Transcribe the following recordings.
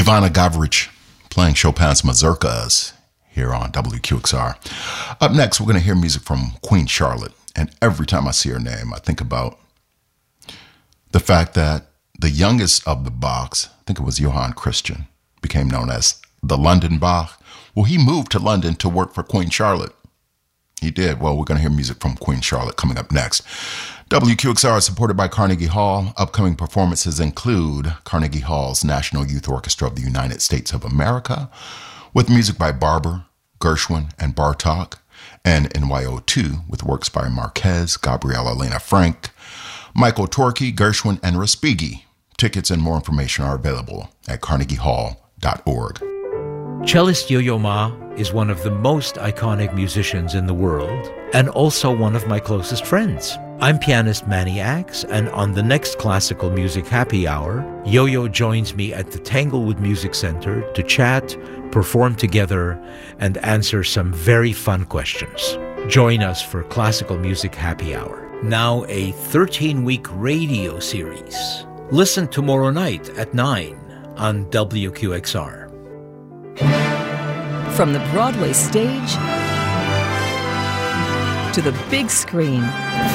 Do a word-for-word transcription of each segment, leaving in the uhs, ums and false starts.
Ivana Gavrich playing Chopin's Mazurkas here on W Q X R. Up next, we're going to hear music from Queen Charlotte. And every time I see her name, I think about the fact that the youngest of the Bachs, I think it was Johann Christian, became known as the London Bach. Well, he moved to London to work for Queen Charlotte. He did. Well, we're going to hear music from Queen Charlotte coming up next. W Q X R is supported by Carnegie Hall. Upcoming performances include Carnegie Hall's National Youth Orchestra of the United States of America, with music by Barber, Gershwin, and Bartok, and N Y O two with works by Marquez, Gabriela Lena Frank, Michael Torkey, Gershwin, and Respighi. Tickets and more information are available at carnegie hall dot org. Cellist Yo-Yo Ma is one of the most iconic musicians in the world and also one of my closest friends. I'm pianist Manny Axe, and on the next Classical Music Happy Hour, Yo-Yo joins me at the Tanglewood Music Center to chat, perform together, and answer some very fun questions. Join us for Classical Music Happy Hour, now a thirteen-week radio series. Listen tomorrow night at nine on W Q X R. From the Broadway stage to the big screen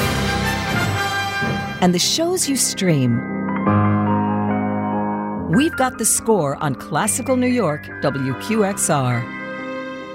and the shows you stream, we've got the score on Classical New York W Q X R.